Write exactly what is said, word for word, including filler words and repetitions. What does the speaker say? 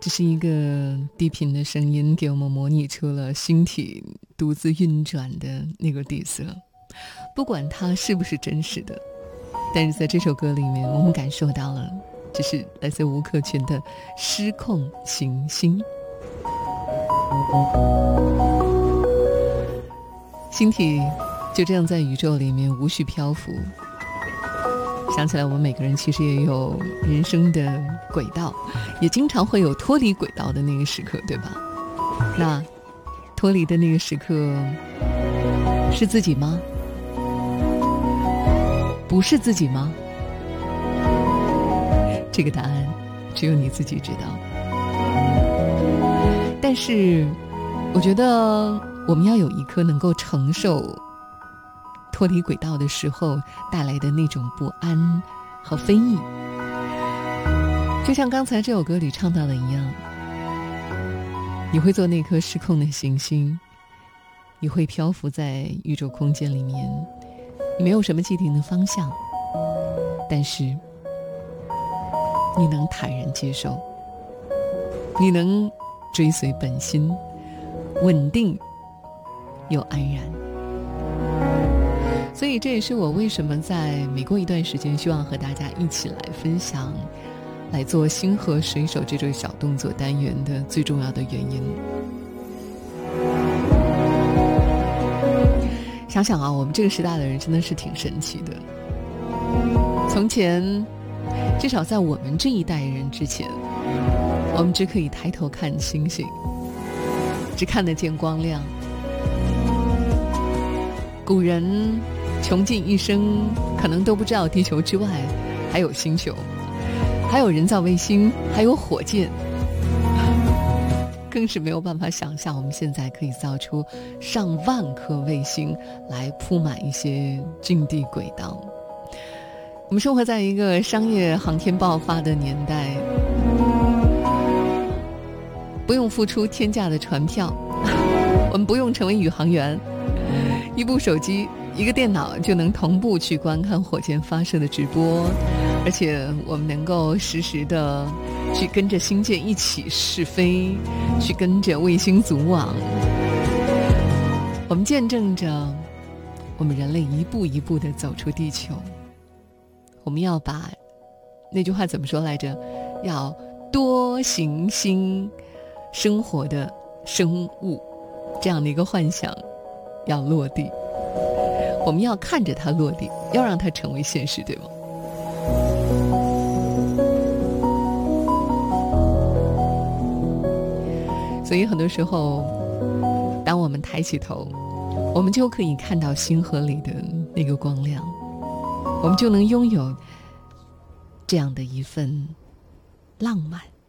这是一个低频的声音，给我们模拟出了星体独自运转的那个底色。不管它是不是真实的，但是在这首歌里面，我们感受到了，这是来自吴克群的失控行星。星体就这样在宇宙里面无序漂浮。想起来我们每个人其实也有人生的轨道，也经常会有脱离轨道的那个时刻，对吧？那脱离的那个时刻是自己吗？不是自己吗？这个答案只有你自己知道。但是我觉得我们要有一颗能够承受脱离轨道的时候带来的那种不安和非议。就像刚才这首歌里唱到的一样，你会做那颗失控的行星，你会漂浮在宇宙空间里面，你没有什么既定的方向，但是你能坦然接受，你能追随本心，稳定又安然。所以这也是我为什么在每过一段时间希望和大家一起来分享，来做星河水手这种小动作单元的最重要的原因。想想啊，我们这个时代的人真的是挺神奇的。从前，至少在我们这一代人之前，我们只可以抬头看星星，只看得见光亮。古人穷尽一生可能都不知道地球之外还有星球，还有人造卫星，还有火箭，更是没有办法想象我们现在可以造出上万颗卫星来铺满一些近地轨道。我们生活在一个商业航天爆发的年代，不用付出天价的船票，我们不用成为宇航员，一部手机一个电脑就能同步去观看火箭发射的直播，而且我们能够实时的去跟着星舰一起试飞，去跟着卫星组网。我们见证着我们人类一步一步地走出地球。我们要把那句话怎么说来着？要多行星生活的生物这样的一个幻想要落地，我们要看着它落地，要让它成为现实，对吗？所以很多时候，当我们抬起头，我们就可以看到星河里的那个光亮，我们就能拥有这样的一份浪漫。